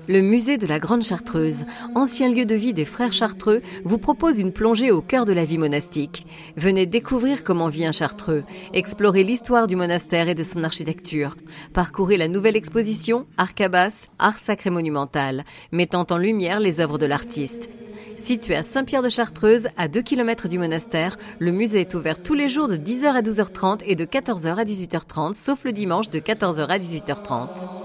Le musée de la Grande Chartreuse, ancien lieu de vie des frères Chartreux, vous propose une plongée au cœur de la vie monastique. Venez découvrir comment vit un Chartreux, explorer l'histoire du monastère et de son architecture, parcourez la nouvelle exposition Arcabas, art sacré monumental, mettant en lumière les œuvres de l'artiste. Situé à Saint-Pierre-de-Chartreuse, à 2 km du monastère, le musée est ouvert tous les jours de 10h à 12h30 et de 14h à 18h30, sauf le dimanche de 14h à 18h30.